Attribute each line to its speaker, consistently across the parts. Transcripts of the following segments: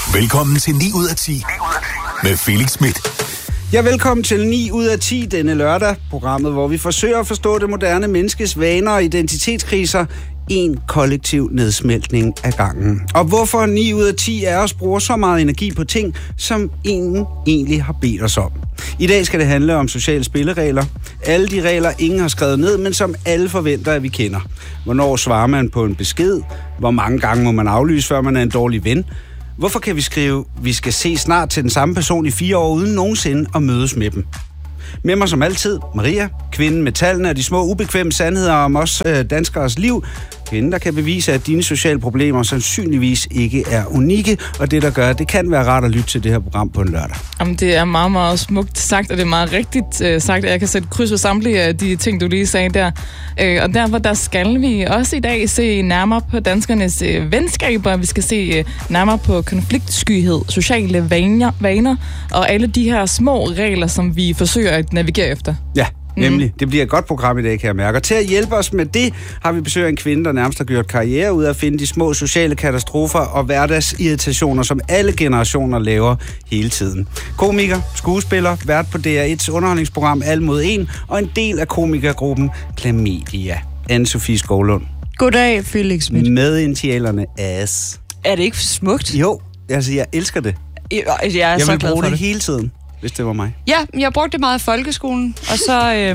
Speaker 1: Velkommen til 9 ud af 10 med Felix Smith.
Speaker 2: Ja, velkommen til 9 ud af 10 denne lørdag. Programmet, hvor vi forsøger at forstå det moderne menneskes vaner og identitetskriser. En kollektiv nedsmeltning af gangen. Og hvorfor 9 ud af 10 af os bruger så meget energi på ting, som ingen egentlig har bedt os om. I dag skal det handle om sociale spilleregler. Alle de regler, ingen har skrevet ned, men som alle forventer, at vi kender. Hvornår svarer man på en besked? Hvor mange gange må man aflyse, før man er en dårlig ven? Hvorfor kan vi skrive, vi skal se snart til den samme person i 4 år, uden nogensinde at mødes med dem? Med mig som altid, Maria, kvinden med tallene og de små ubekvemme sandheder om os danskeres liv. Kvinden, der kan bevise, at dine sociale problemer sandsynligvis ikke er unikke, og det, der gør, det kan være rart at lytte til det her program på en lørdag.
Speaker 3: Jamen, det er meget, meget smukt sagt, og det er meget rigtigt sagt, at jeg kan sætte kryds ved samtlige af de ting, du lige sagde der. Og derfor der skal vi også i dag se nærmere på danskernes venskaber. Vi skal se nærmere på konfliktskyhed, sociale vaner og alle de her små regler, som vi forsøger at navigere efter.
Speaker 2: Ja. Nemlig. Det bliver et godt program i dag, kan jeg mærke. Og til at hjælpe os med det, har vi besøg af en kvinde, der nærmest har gjort karriere ud af at finde de små sociale katastrofer og hverdagsirritationer, som alle generationer laver hele tiden. Komiker, skuespiller, vært på DR1's underholdningsprogram Alle mod En, og en del af komikergruppen Klamydia. Anne-Sophie Skovlund.
Speaker 4: Goddag, Felix Smith.
Speaker 2: Med initialerne AS.
Speaker 4: Er det ikke smukt?
Speaker 2: Jo, altså jeg elsker det.
Speaker 4: Jeg er så glad for det.
Speaker 2: Hele tiden, hvis det var mig.
Speaker 4: Ja, jeg brugte det meget i folkeskolen, og så,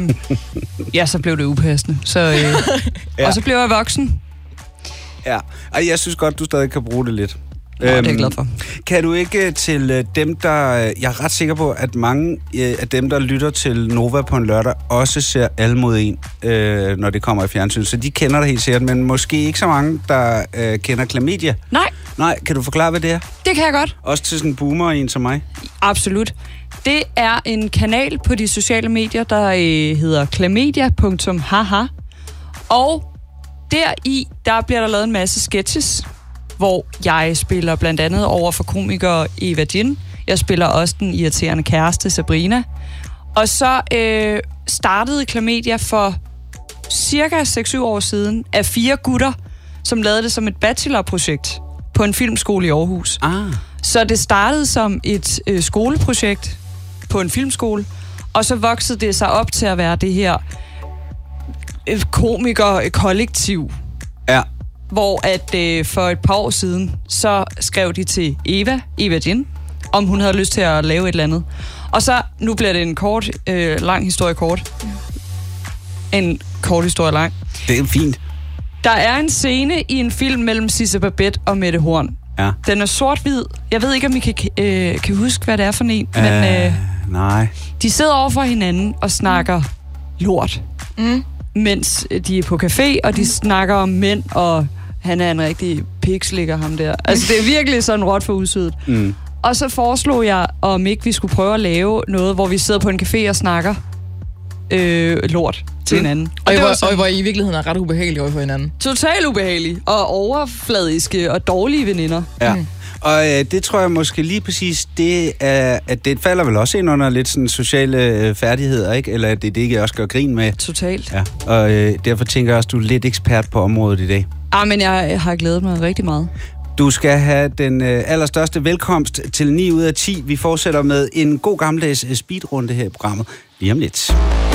Speaker 4: så blev det upassende. Så, ja. Og så blev jeg voksen.
Speaker 2: Ja, og jeg synes godt, du stadig kan bruge det lidt.
Speaker 4: Nå, det er jeg glad for.
Speaker 2: Kan du ikke til dem, der... Jeg er ret sikker på, at mange af dem, der lytter til Nova på en lørdag, også ser Alle mod En, når det kommer i fjernsyn. Så de kender det helt sikkert, men måske ikke så mange, der kender Klamydia. Nej, kan du forklare, hvad det er?
Speaker 4: Det kan jeg godt.
Speaker 2: Også til sådan en boomer en som mig?
Speaker 4: Absolut. Det er en kanal på de sociale medier, der hedder klamydia.haha. Og deri, der bliver der lavet en masse sketches, hvor jeg spiller blandt andet over for komiker Eva Jin. Jeg spiller også den irriterende kæreste Sabrina. Og så startede Klamydia for cirka 6-7 år siden af 4 gutter, som lavede det som et bachelorprojekt på en filmskole i Aarhus. Så det startede som et skoleprojekt på en filmskole, og så voksede det sig op til at være det her komiker-kollektiv. Ja. Hvor at for et par år siden, så skrev de til Eva Jin, om hun havde lyst til at lave et eller andet. Og så, nu bliver det en kort, lang historie kort. En kort historie lang.
Speaker 2: Det er fint.
Speaker 4: Der er en scene i en film mellem Sisse Babett og Mette Horn. Ja. Den er sort-hvid. Jeg ved ikke, om I kan huske, hvad det er for en. Men
Speaker 2: nej.
Speaker 4: De sidder over for hinanden og snakker lort. Mens de er på café, og de snakker om mænd, og han er en rigtig pikslikker, ham der. Altså, det er virkelig sådan råt for udsødet. Og så foreslog jeg, om ikke vi skulle prøve at lave noget, hvor vi sidder på en café og snakker lort til hinanden.
Speaker 3: Og hvor I i virkeligheden er ret ubehagelige over for hinanden.
Speaker 4: Totalt ubehagelige, og overfladiske, og dårlige veninder.
Speaker 2: Ja. Og det tror jeg måske lige præcis, det er, at det falder vel også ind under lidt sådan sociale færdigheder, ikke? Eller at det ikke også gør grin med.
Speaker 4: Totalt.
Speaker 2: Ja. Og derfor tænker jeg også, du er lidt ekspert på området i dag.
Speaker 4: Men jeg har glædet mig rigtig meget.
Speaker 2: Du skal have den allerstørste velkomst til 9 ud af 10. Vi fortsætter med en god gammeldags speedrunde her i programmet lige om lidt.